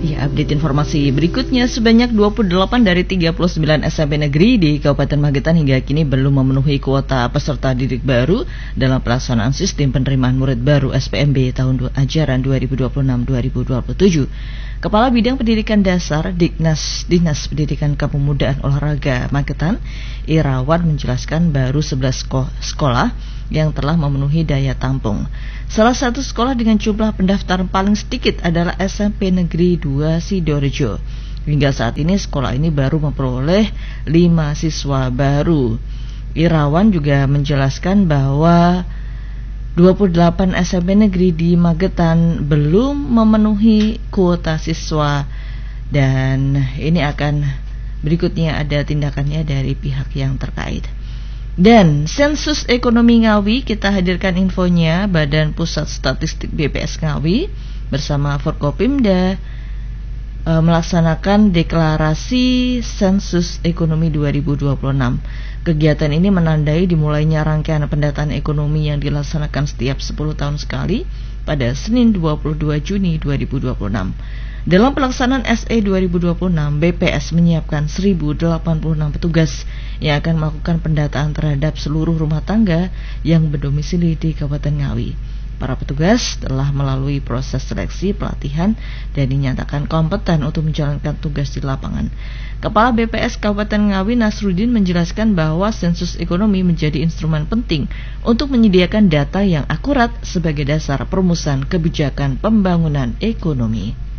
Ya, update informasi berikutnya, sebanyak 28 dari 39 SMP negeri di Kabupaten Magetan hingga kini belum memenuhi kuota peserta didik baru dalam pelaksanaan sistem penerimaan murid baru SPMB tahun ajaran 2026-2027. Kepala Bidang Pendidikan Dasar Dinas Pendidikan Kepemudaan Olahraga Magetan, Irawan, menjelaskan baru 11 sekolah yang telah memenuhi daya tampung. Salah satu sekolah dengan jumlah pendaftar paling sedikit adalah SMP Negeri 2 Sidoarjo. Hingga saat ini sekolah ini baru memperoleh 5 siswa baru. Irawan juga menjelaskan bahwa 28 SMP negeri di Magetan belum memenuhi kuota siswa, dan ini akan berikutnya ada tindakannya dari pihak yang terkait. Dan sensus ekonomi Ngawi, kita hadirkan infonya. Badan Pusat Statistik BPS Ngawi bersama Forkopimda melaksanakan deklarasi sensus ekonomi 2026. Kegiatan ini menandai dimulainya rangkaian pendataan ekonomi yang dilaksanakan setiap 10 tahun sekali pada Senin 22 Juni 2026. Dalam pelaksanaan SE 2026, BPS menyiapkan 1086 petugas yang akan melakukan pendataan terhadap seluruh rumah tangga yang berdomisili di Kabupaten Ngawi. Para petugas telah melalui proses seleksi, pelatihan, dan dinyatakan kompeten untuk menjalankan tugas di lapangan. Kepala BPS Kabupaten Ngawi Nasruddin menjelaskan bahwa sensus ekonomi menjadi instrumen penting untuk menyediakan data yang akurat sebagai dasar perumusan kebijakan pembangunan ekonomi.